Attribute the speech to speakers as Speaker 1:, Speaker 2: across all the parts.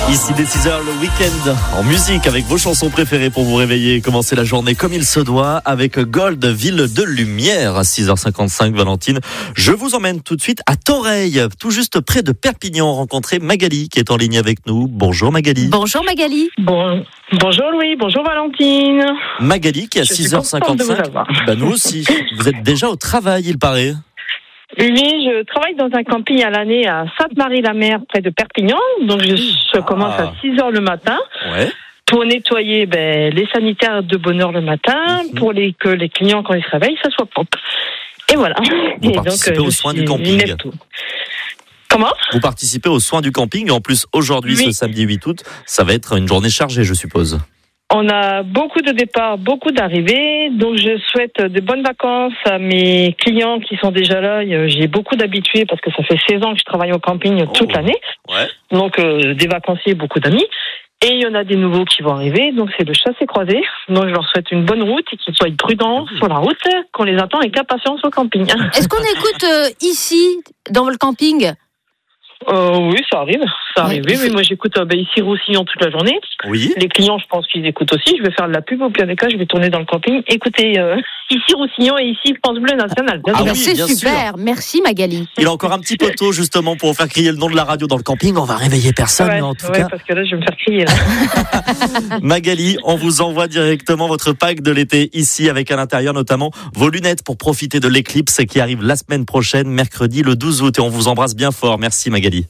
Speaker 1: Ici dès 6h le week-end en musique avec vos chansons préférées pour vous réveiller et commencer la journée comme il se doit avec Gold, ville de lumière à 6h55. Valentine, je vous emmène tout de suite à Toreil, tout juste près de Perpignan, rencontrer Magali qui est en ligne avec nous. Bonjour Magali.
Speaker 2: Bonjour Magali.
Speaker 3: Bonjour Louis, bonjour Valentine.
Speaker 1: Magali qui est à 6h55. Nous aussi. Vous êtes déjà au travail, il paraît.
Speaker 3: Oui, je travaille dans un camping à l'année à Sainte-Marie-la-Mer, près de Perpignan. Donc, je commence à 6h le matin. Ouais. Pour nettoyer les sanitaires de bonne heure le matin, pour que les clients, quand ils se réveillent, ça soit propre. Et voilà.
Speaker 1: Vous participez aux soins du camping.
Speaker 3: Comment ?
Speaker 1: Vous participez aux soins du camping. En plus, aujourd'hui, ce samedi 8 août, ça va être une journée chargée, je suppose.
Speaker 3: On a beaucoup de départs, beaucoup d'arrivées, donc je souhaite de bonnes vacances à mes clients qui sont déjà là. J'ai beaucoup d'habitués parce que ça fait 16 ans que je travaille au camping toute l'année. Ouais. Donc des vacanciers, beaucoup d'amis. Et il y en a des nouveaux qui vont arriver, donc c'est le chassé-croisé. Donc je leur souhaite une bonne route et qu'ils soient prudents sur la route, qu'on les attend avec impatience au camping.
Speaker 2: Est-ce qu'on écoute ici, dans le camping ?
Speaker 3: Oui, ça arrive. Oui, mais moi j'écoute ici Roussillon toute la journée. Oui. Les clients, je pense qu'ils écoutent aussi. Je vais faire de la pub au pire des cas, je vais tourner dans le camping. Écoutez, ici Roussillon et ici France Bleu National.
Speaker 2: C'est super, merci Magali.
Speaker 1: Il a encore un petit poteau justement pour faire crier le nom de la radio dans le camping. On va réveiller personne en tout cas.
Speaker 3: Parce que là je vais me faire crier là.
Speaker 1: Magali, on vous envoie directement votre pack de l'été ici avec à l'intérieur notamment vos lunettes pour profiter de l'éclipse qui arrive la semaine prochaine, mercredi le 12 août. Et on vous embrasse bien fort. Merci Magali.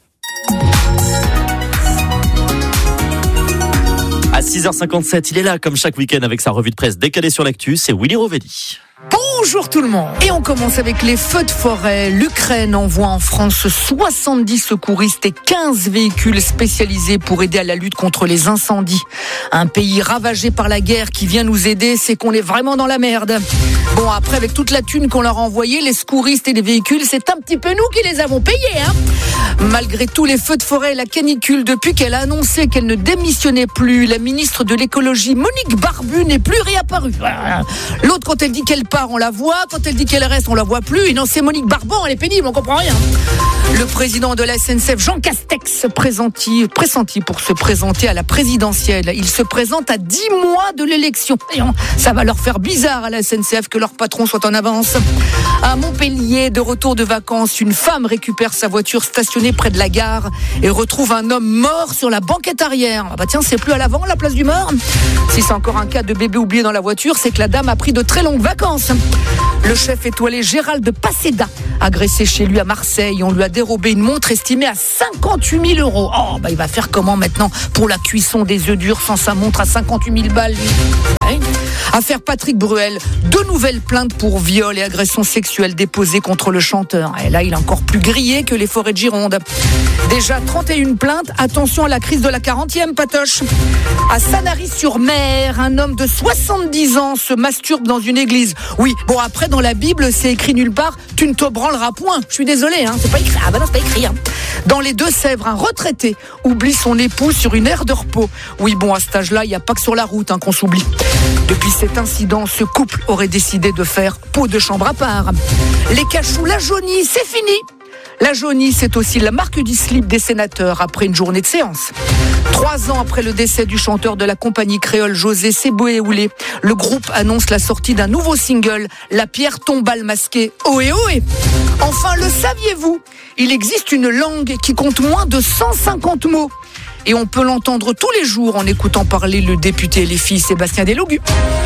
Speaker 1: À 6h57, il est là comme chaque week-end avec sa revue de presse décalée sur l'actu, c'est Willy Rovelli.
Speaker 4: Bonjour tout le monde. Et on commence avec les feux de forêt. L'Ukraine envoie en France 70 secouristes et 15 véhicules spécialisés pour aider à la lutte contre les incendies. Un pays ravagé par la guerre qui vient nous aider, c'est qu'on est vraiment dans la merde. Bon, après, avec toute la thune qu'on leur a envoyée, les secouristes et les véhicules, c'est un petit peu nous qui les avons payés, hein. Malgré tous les feux de forêt et la canicule, depuis qu'elle a annoncé qu'elle ne démissionnait plus, la ministre de l'écologie, Monique Barbu, n'est plus réapparue. L'autre, quand elle dit qu'elle part, on la voit. Quand elle dit qu'elle reste, on la voit plus. Et non, c'est Monique Barban, elle est pénible, on comprend rien. Le président de la SNCF, Jean Castex, pressenti pour se présenter à la présidentielle. Il se présente à 10 mois de l'élection. Et ça va leur faire bizarre à la SNCF que leur patron soit en avance. À Montpellier, de retour de vacances, une femme récupère sa voiture stationnée près de la gare et retrouve un homme mort sur la banquette arrière. Ah bah tiens, c'est plus à l'avant la place du mort. Si c'est encore un cas de bébé oublié dans la voiture, c'est que la dame a pris de très longues vacances. Le chef étoilé Gérald de Paseda, agressé chez lui à Marseille, on lui a dérobé une montre estimée à 58 000 €. Oh, il va faire comment maintenant pour la cuisson des œufs durs sans sa montre à 58 000 balles lui. Affaire Patrick Bruel, 2 nouvelles plaintes pour viol et agression sexuelle déposées contre le chanteur. Et là, il est encore plus grillé que les forêts de Gironde. Déjà 31 plaintes, attention à la crise de la 40e, Patoche. À Sanary-sur-Mer, un homme de 70 ans se masturbe dans une église. Oui, bon après dans la Bible, c'est écrit nulle part, tu ne te branleras point. Je suis désolé, c'est pas écrit. Ah bah non, c'est pas écrit. Dans les Deux-Sèvres, un retraité oublie son épouse sur une aire de repos. Oui, bon, à cet âge-là, il n'y a pas que sur la route qu'on s'oublie. Depuis cet incident, ce couple aurait décidé de faire peau de chambre à part. Les cachous, la jaunie, c'est fini. La jaunie, c'est aussi la marque du slip des sénateurs après une journée de séance. 3 ans après le décès du chanteur de la compagnie créole José Seboé-Oulé, le groupe annonce la sortie d'un nouveau single, La pierre tombale masquée. Ohé ohé. Enfin, le saviez-vous ? Il existe une langue qui compte moins de 150 mots. Et on peut l'entendre tous les jours en écoutant parler le député LFI Sébastien Delogu.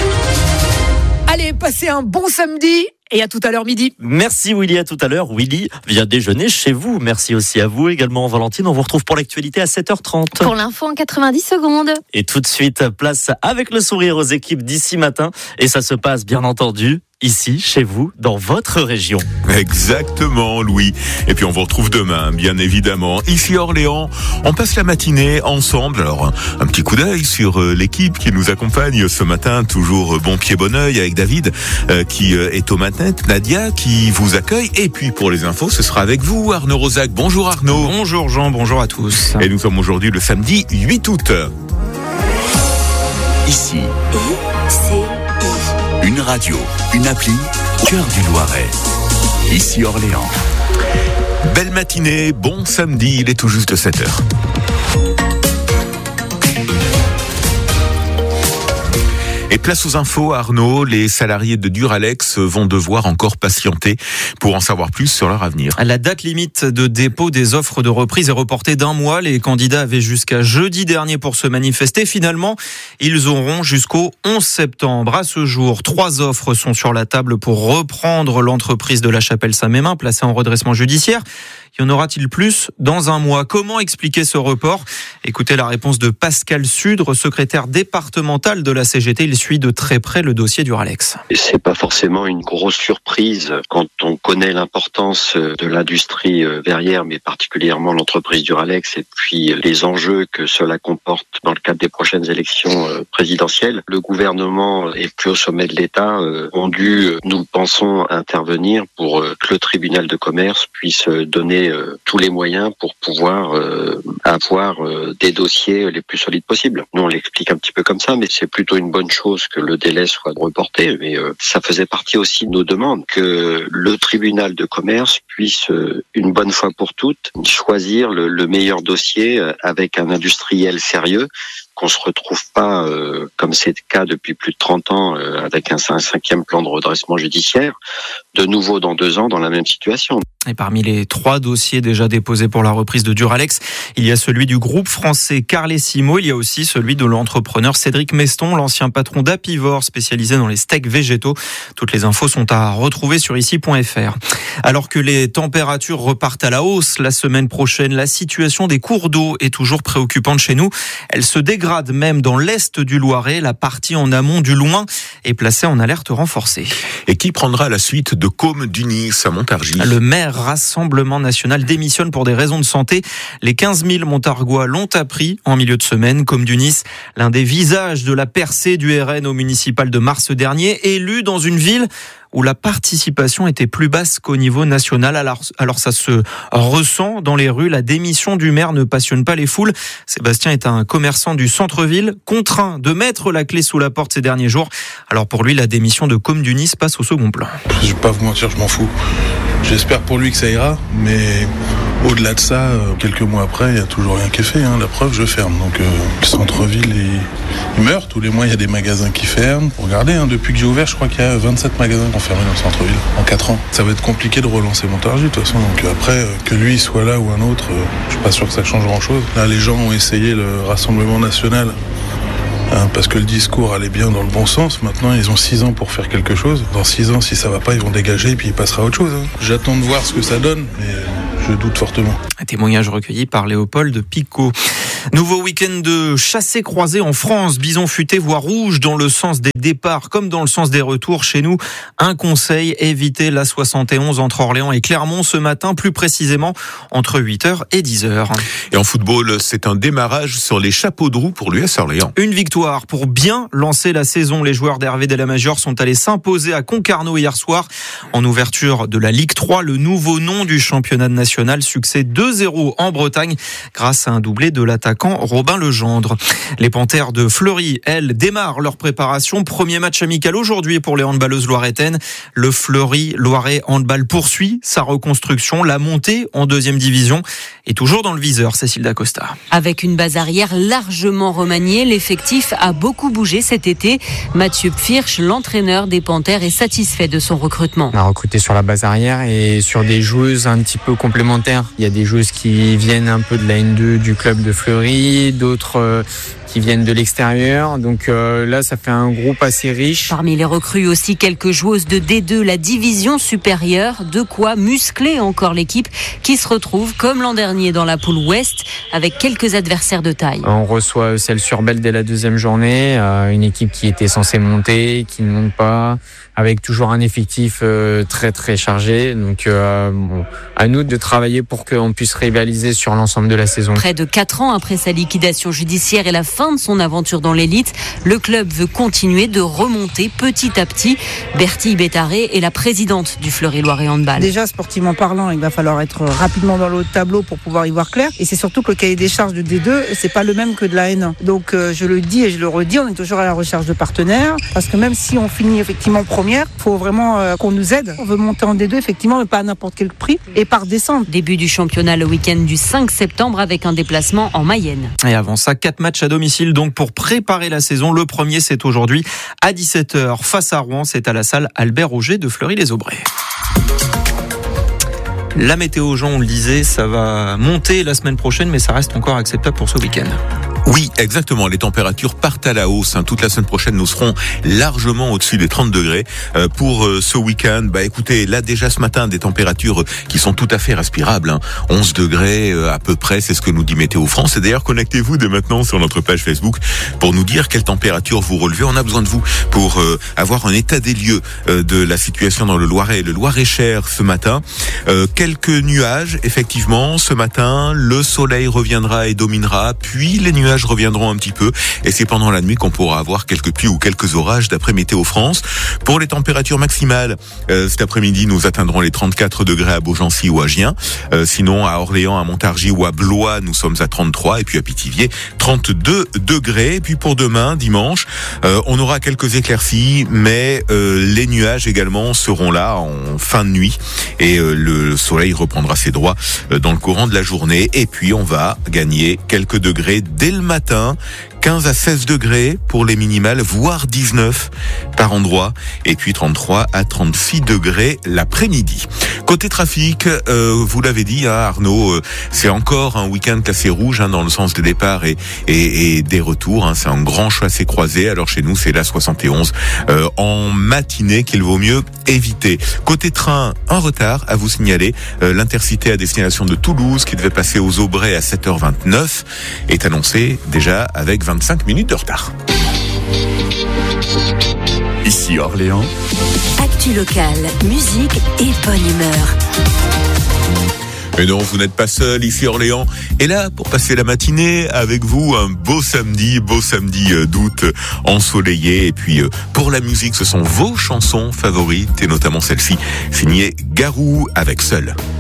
Speaker 4: Allez, passez un bon samedi et à tout à l'heure midi.
Speaker 1: Merci Willy, à tout à l'heure. Willy vient déjeuner chez vous. Merci aussi à vous également Valentine. On vous retrouve pour l'actualité à 7h30.
Speaker 2: Pour l'info en 90 secondes.
Speaker 1: Et tout de suite, place avec le sourire aux équipes d'ici matin. Et ça se passe bien entendu ici, chez vous, dans votre région.
Speaker 5: Exactement, Louis. Et puis on vous retrouve demain, bien évidemment. Ici à Orléans, on passe la matinée ensemble. Alors, un petit coup d'œil sur l'équipe qui nous accompagne ce matin. Toujours bon pied, bon oeil avec David qui est aux manettes. Nadia qui vous accueille. Et puis pour les infos, ce sera avec vous, Arnaud Rosac. Bonjour Arnaud.
Speaker 6: Bonjour Jean, bonjour à tous.
Speaker 5: Et nous sommes aujourd'hui le samedi 8 août.
Speaker 7: Ici, une radio, une appli, cœur du Loiret. Ici Orléans.
Speaker 5: Belle matinée, bon samedi, il est tout juste 7h. Et place aux infos, Arnaud, les salariés de Duralex vont devoir encore patienter pour en savoir plus sur leur avenir.
Speaker 6: La date limite de dépôt des offres de reprise est reportée d'1 mois. Les candidats avaient jusqu'à jeudi dernier pour se manifester. Finalement, ils auront jusqu'au 11 septembre. À ce jour, 3 offres sont sur la table pour reprendre l'entreprise de La Chapelle-Saint-Mémin, placée en redressement judiciaire. Y en aura-t-il plus dans 1 mois? Comment expliquer ce report? Écoutez la réponse de Pascal Sudre, secrétaire départemental de la CGT. Il suit de très près le dossier Duralex.
Speaker 8: C'est pas forcément une grosse surprise quand on connaît l'importance de l'industrie verrière, mais particulièrement l'entreprise Duralex et puis les enjeux que cela comporte dans le cadre des prochaines élections présidentielles. Le gouvernement et puis au sommet de l'État ont dû, nous pensons, intervenir pour que le tribunal de commerce puisse donner tous les moyens pour pouvoir avoir des dossiers les plus solides possibles. Nous, on l'explique un petit peu comme ça, mais c'est plutôt une bonne chose que le délai soit reporté. Mais ça faisait partie aussi de nos demandes, que le tribunal de commerce puisse, une bonne fois pour toutes, choisir le meilleur dossier avec un industriel sérieux, qu'on se retrouve pas, comme c'est le cas depuis plus de 30 ans, avec un 5e plan de redressement judiciaire, de nouveau dans 2 ans dans la même situation.
Speaker 6: Et parmi les 3 dossiers déjà déposés pour la reprise de Duralex, il y a celui du groupe français Carlesimo. Il y a aussi celui de l'entrepreneur Cédric Meston, l'ancien patron d'Apivore, spécialisé dans les steaks végétaux. Toutes les infos sont à retrouver sur ici.fr. Alors que les températures repartent à la hausse la semaine prochaine, la situation des cours d'eau est toujours préoccupante chez nous. Elle se dégrade même dans l'est du Loiret. La partie en amont du Loing est placée en alerte renforcée.
Speaker 5: Et qui prendra la suite de Côme d'Unis à Montargis?
Speaker 6: Le maire Rassemblement National démissionne pour des raisons de santé. Les 15 000 Montargois l'ont appris en milieu de semaine. Côme d'Unis, l'un des visages de la percée du RN au municipal de mars dernier, élu dans une ville où la participation était plus basse qu'au niveau national. Alors ça se ressent dans les rues. La démission du maire ne passionne pas les foules. Sébastien est un commerçant du centre-ville, contraint de mettre la clé sous la porte ces derniers jours. Alors pour lui, la démission de Côme d'Unis passe au second plan.
Speaker 9: Je vais pas vous mentir, je m'en fous. J'espère pour lui que ça ira, mais au-delà de ça, quelques mois après, il n'y a toujours rien qui est fait. La preuve, je ferme. Donc le centre-ville, il meurt. Tous les mois, il y a des magasins qui ferment. Regardez, depuis que j'ai ouvert, je crois qu'il y a 27 magasins qui ont fermé dans le centre-ville en 4 ans. Ça va être compliqué de relancer Montargis de toute façon. Donc après, que lui soit là ou un autre, je suis pas sûr que ça change grand-chose. Là, les gens ont essayé le Rassemblement National. Parce que le discours allait bien dans le bon sens. Maintenant, ils ont 6 ans pour faire quelque chose. Dans 6 ans, si ça va pas, ils vont dégager et puis il passera à autre chose. J'attends de voir ce que ça donne, mais je doute fortement.
Speaker 6: Un témoignage recueilli par Léopold Picot. Nouveau week-end de chassé-croisé en France. Bison futé voie rouge dans le sens des départs comme dans le sens des retours. Chez nous, un conseil, évitez la 71 entre Orléans et Clermont ce matin, plus précisément entre 8h et 10h.
Speaker 5: Et en football, c'est un démarrage sur les chapeaux de roue pour l'US Orléans.
Speaker 6: Une victoire pour bien lancer la saison. Les joueurs d'Hervé Delamajor sont allés s'imposer à Concarneau hier soir en ouverture de la Ligue 3, le nouveau nom du championnat national. Succès 2-0 en Bretagne grâce à un doublé de l'attaquant Robin Legendre. Les Panthères de Fleury, elles, démarrent leur préparation. Premier match amical aujourd'hui pour les handballeuses loiretaines. Le Fleury Loiret Handball poursuit sa reconstruction. La montée en 2e division est toujours dans le viseur. Cécile Dacosta.
Speaker 10: Avec une base arrière largement remaniée, l'effectif a beaucoup bougé cet été. Mathieu Pfirsch, l'entraîneur des Panthères, est satisfait de son recrutement.
Speaker 11: On a recruté sur la base arrière et sur des joueuses un petit peu complémentaires. Il y a des joueuses qui viennent un peu de la N2 du club de Fleury, d'autres qui viennent de l'extérieur. Donc là, ça fait un groupe assez riche.
Speaker 10: Parmi les recrues aussi, quelques joueuses de D2, la division supérieure. De quoi muscler encore l'équipe qui se retrouve, comme l'an dernier, dans la poule ouest, avec quelques adversaires de taille.
Speaker 11: On reçoit Celles-sur-Belle dès la 2e journée. Une équipe qui était censée monter, qui ne monte pas, avec toujours un effectif très très chargé. Donc à nous de travailler pour qu'on puisse rivaliser sur l'ensemble de la saison.
Speaker 10: Près de 4 ans après sa liquidation judiciaire et la fin de son aventure dans l'élite, le club veut continuer de remonter petit à petit. Bertille Bétaré est la présidente du Fleury Loiret Handball.
Speaker 12: Déjà, sportivement parlant, il va falloir être rapidement dans le haut de tableau pour pouvoir y voir clair. Et c'est surtout que le cahier des charges de D2, c'est pas le même que de la N1. Donc je le dis et je le redis, on est toujours à la recherche de partenaires. Parce que même si on finit effectivement première. Il faut vraiment qu'on nous aide. On veut monter en D2, effectivement, mais pas à n'importe quel prix et par descente.
Speaker 10: Début du championnat le week-end du 5 septembre avec un déplacement en Mayenne.
Speaker 6: Et avant ça, 4 matchs à domicile donc pour préparer la saison. Le premier, c'est aujourd'hui à 17h face à Rouen. C'est à la salle Albert Auger de Fleury-les-Aubrais. La météo, Jean, on le disait, ça va monter la semaine prochaine, mais ça reste encore acceptable pour ce week-end.
Speaker 5: Oui, exactement. Les températures partent à la hausse. Toute la semaine prochaine, nous serons largement au-dessus des 30 degrés. Pour ce week-end, écoutez, là déjà ce matin, des températures qui sont tout à fait respirables. 11 degrés à peu près, c'est ce que nous dit Météo France. Et d'ailleurs, connectez-vous dès maintenant sur notre page Facebook pour nous dire quelle température vous relevez. On a besoin de vous pour avoir un état des lieux de la situation dans le Loiret et le Loir-et-Cher ce matin. Quelques nuages, effectivement, ce matin. Le soleil reviendra et dominera, puis les nuages reviendront un petit peu et c'est pendant la nuit qu'on pourra avoir quelques pluies ou quelques orages d'après Météo France. Pour les températures maximales, cet après-midi, nous atteindrons les 34 degrés à Beaugency ou à Gien. Sinon, à Orléans, à Montargis ou à Blois, nous sommes à 33 et puis à Pithiviers, 32 degrés. Et puis pour demain, dimanche, on aura quelques éclaircies, mais les nuages également seront là en fin de nuit et le soleil reprendra ses droits dans le courant de la journée. Et puis, on va gagner quelques degrés dès le matin, 15 à 16 degrés pour les minimales, voire 19 par endroit, et puis 33 à 36 degrés l'après-midi. Côté trafic, vous l'avez dit, Arnaud, c'est encore un week-end classé rouge dans le sens des départs et des retours. C'est un grand chassé croisé. Alors chez nous, c'est la 71 en matinée qu'il vaut mieux éviter. Côté train, un retard à vous signaler. L'Intercité à destination de Toulouse, qui devait passer aux Aubrais à 7h29, est annoncé déjà avec 25 minutes de retard.
Speaker 7: Ici Orléans.
Speaker 13: Actu locale, musique et bonne humeur.
Speaker 5: Mais non, vous n'êtes pas seul, ici Orléans est là pour passer la matinée avec vous, un beau samedi d'août ensoleillé. Et puis pour la musique, ce sont vos chansons favorites et notamment celle-ci, signée Garou avec Seul.